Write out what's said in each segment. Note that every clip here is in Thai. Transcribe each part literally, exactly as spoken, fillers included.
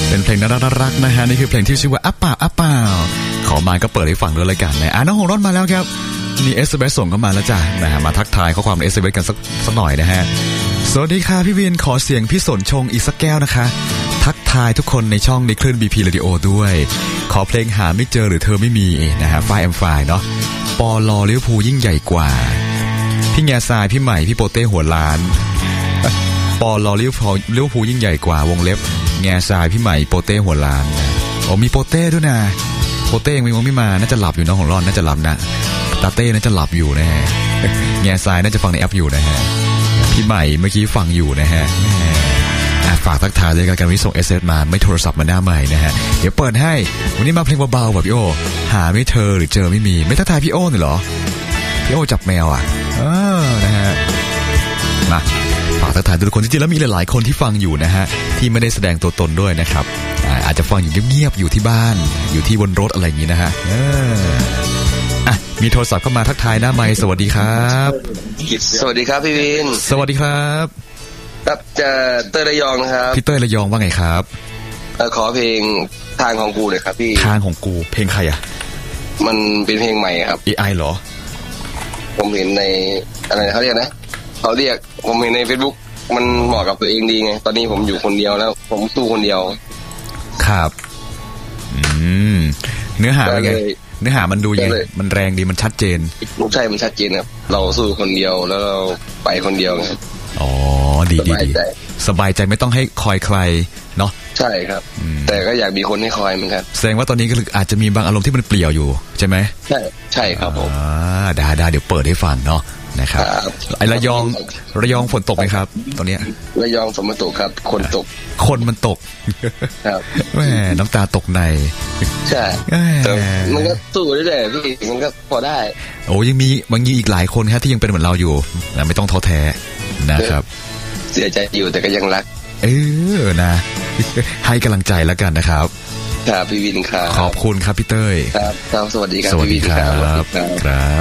เป็นเพลงน่ารักๆนะฮะนี่คือเพลงที่ชื่อว่าอัปป่าอัปป่าขอมาก็เปิดให้ฟังด้วยเลยกันนะอ่ะน้องหงรถมาแล้วครับนี่ เอส เอ็ม เอส ส่งเข้ามาแล้วจ้ะนะฮะมาทักทายข้อความใน เอส เอ็ม เอส กันสักสักหน่อยนะฮะสวัสดีค่ะพี่วินขอเสียงพี่สนชงอีกสักแก้วนะคะทักทายทุกคนในช่องในคลื่น บี พี Radio ด้วยขอเพลงหาไม่เจอหรือเธอไม่มีนะฮะไฟแอมไฟเนาะปอลอลิเวอร์พูลยิ่งใหญ่กว่าพี่แง่ทรายพี่ใหม่พี่โปเต้หัวล้านปอลอลิเวอร์พูลลิเวอร์พูลยิ่งใหญ่กว่าวงเล็บแง่ทรายพี่ใหม่โปเต้หัวล้านนะโอ้มีโปเต้ด้วยนะโปเต้ยังไม่มาน่าจะหลับอยู่น้องของร่อนน่าจะหลับนะตาเต้น่าจะหลับอยู่นะฮะแง่ทรายน่าจะฟังในแอปอยู่นะฮะพี่ใหม่เมื่อกี้ฟังอยู่นะฮะฝากทักทายเลยกันวิส่ง เอส เอ็ม เอส มาไม่โทรศัพท์มาหน้าใหม่นะฮะเดี๋ยวเปิดให้วันนี้มาเพลงเบาๆแบบพี่โอหาไม่เธอหรือเจอไม่มีไม่ทักทายพี่โอหรอพี่โอจับแมวอ่ะเออนะฮะมาฝากทักทายทุกคนจริงๆแล้วมีหลายๆคนที่ฟังอยู่นะฮะที่ไม่ได้แสดงตัวตนด้วยนะครับอาจจะฟังอยู่เงียบๆอยู่ที่บ้านอยู่ที่บนรถอะไรอย่างนี้นะฮะเอออ่ะมีโทรศัพท์เข้ามาทักทายหน้าไมค์สวัสดีครับสวัสดีครับพี่วินสวัสดีครับครับจะเต้ยระยองนะครับพี่เต้ยระยองว่าไงครับเออขอเพลงทางของกูเลยครับพี่ทางของกูเพลงใครอ่ะมันเป็นเพลงใหม่ครับเอ ไอ เหรอผมเห็นในอะไรเขาเรียกนะเขาเรียกผมเห็นใน Facebook มันเหมาะกับตัวเองดีไงตอนนี้ผมอยู่คนเดียวแล้วผมสู้คนเดียวครับอืมเนื้อหาเป็นไงเนื้อหามันดูยังมันแรงดีมันชัดเจนใช่มันชัดเจนครับเราสู้คนเดียวแล้วเราไปคนเดียวไงอ๋อดีดีดีสบายใจไม่ต้องให้คอยใครเนาะใช่ครับแต่ก็อยากมีคนให้คอยเหมือนกันแสดงว่าตอนนี้ก็อาจจะมีบางอารมณ์ที่มันเปลี่ยวอยู่ใช่ไหมใช่ใช่ครับผมอ่าได้ได้เดี๋ยวเปิดให้ฟังเนาะนะครับไอระยองระยองฝนตกไหมครับตอนนี้ระยองฝนมันตกครับคนตกคนมันตกครับแหมน้ำตาตกในใช่แต่มันก็สู้ได้แหละพี่มันก็พอได้โอ้ยังมีบางทีอีกหลายคนครับที่ยังเป็นเหมือนเราอยู่นะไม่ต้องท้อแท้นะครับเสียใจอยู่แต่ก็ยังรักเออนะให้กำลังใจแล้วกันนะครับครับพี่วินครับขอบคุณครับพี่เต้ยครับครับสวัสดีครับสวัสดีครับครับ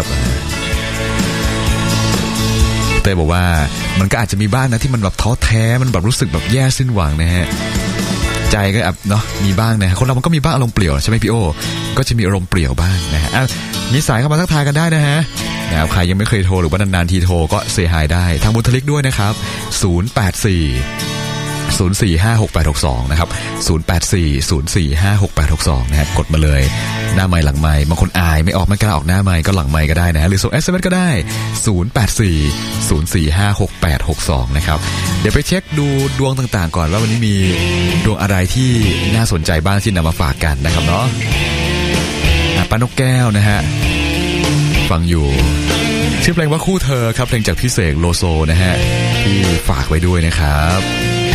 เต้ยบอกว่ามันก็อาจจะมีบ้างนะที่มันแบบท้อแท้มันแบบรู้สึกแบบแย่สิ้นหวังนะฮะใจก็แบบเนาะมีบ้างนะคนเรามันก็มีบ้างอารมณ์เปลี่ยวใช่ไหมพี่โอก็จะมีอารมณ์เปลี่ยวบ้างนะฮะมีสายเข้ามาทักทายกันได้นะฮะนะครับใครยังไม่เคยโทรหรือว่านานๆทีโทรก็เซฮายได้ทางบุทลิกด้วยนะครับศูนย์ แปด สี่ ศูนย์ สี่ ห้า หก แปด หก สองนะครับศูนย์ แปด สี่ ศูนย์ สี่ ห้า หก แปด หก สองนะฮะกดมาเลยหน้าไมค์หลังไมค์บางคนอายไม่ออกไม่กล้าออกหน้าไมค์ก็หลังไมค์ก็ได้นะหรือส่ง เอส เอ็ม เอส ก็ได้ศูนย์ แปด สี่ ศูนย์ สี่ ห้า หก แปด หก สองนะครับเดี๋ยวไปเช็คดูดวงต่างๆก่อนว่าวันนี้มีดวงอะไรที่น่าสนใจบ้างที่นำมาฝากกันนะครับเนาะป้านกแก้วนะฮะฟังอยู่ชื่อเพลงว่าคู่เธอครับเพลงจากพี่เสกโลโซนะฮะที่ฝากไว้ด้วยนะครับ